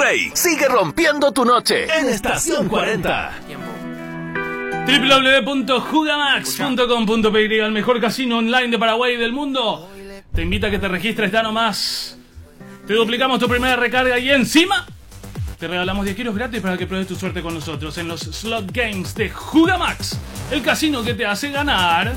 Rey. Sigue rompiendo tu noche en Estación 40. www.jugamax.com.py, el mejor casino online de Paraguay y del mundo. Te invita a que te registres, da nomás. Te duplicamos tu primera recarga y encima te regalamos 10 kilos gratis para que pruebes tu suerte con nosotros en los slot games de Jugamax, el casino que te hace ganar.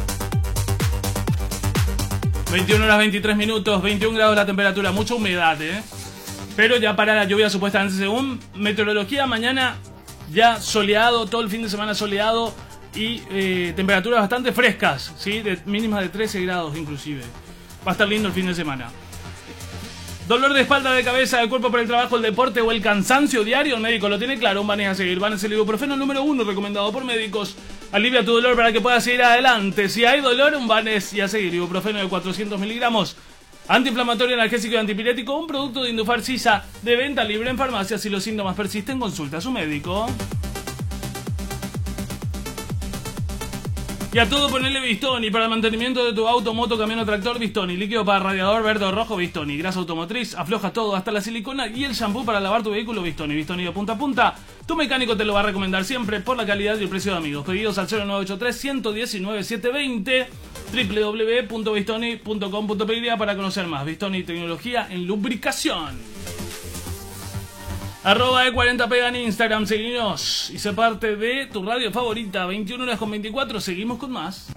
21 horas 23 minutos, 21 grados la temperatura, mucha humedad, pero ya para la lluvia supuestamente según meteorología. Mañana ya soleado, todo el fin de semana soleado y temperaturas bastante frescas, ¿sí? De mínimas de 13 grados inclusive. Va a estar lindo el fin de semana. Dolor de espalda, de cabeza, de cuerpo por el trabajo, el deporte o el cansancio diario, el médico lo tiene claro. Un Banes a seguir. Banes el ibuprofeno número 1 recomendado por médicos. Alivia tu dolor para que puedas seguir adelante. Si hay dolor, un Banes y a seguir. Ibuprofeno de 400 miligramos. Antiinflamatorio, analgésico y antipirético. Un producto de Indufar Sisa, de venta libre en farmacias. Si los síntomas persisten, consulta a su médico. Y a todo ponele Bistoni. Para el mantenimiento de tu auto, moto, camión o tractor, Bistoni. Líquido para radiador verde o rojo, Bistoni. Grasa automotriz, afloja todo, hasta la silicona. Y el shampoo para lavar tu vehículo, Bistoni. Bistoni de punta a punta. Tu mecánico te lo va a recomendar siempre por la calidad y el precio de amigos. Pedidos al 0983-119-720, www.bistoni.com.py para conocer más. Bistoni, tecnología en lubricación. @E40pega en Instagram, seguinos y sé parte de tu radio favorita. 21 horas con 24, seguimos con más.